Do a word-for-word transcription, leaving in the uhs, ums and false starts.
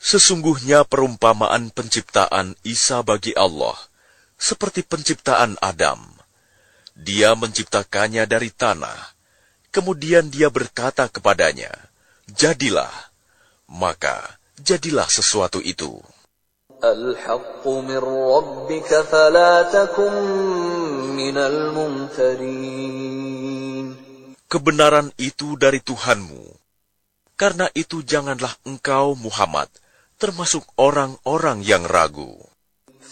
Sesungguhnya perumpamaan penciptaan Isa bagi Allah seperti penciptaan Adam. Dia menciptakannya dari tanah, kemudian dia berkata kepadanya, "Jadilah," maka jadilah sesuatu itu. Al-haqqu min rabbika fala takun minal mumtarin. Kebenaran itu dari Tuhanmu. Karena itu janganlah engkau, Muhammad, termasuk orang-orang yang ragu.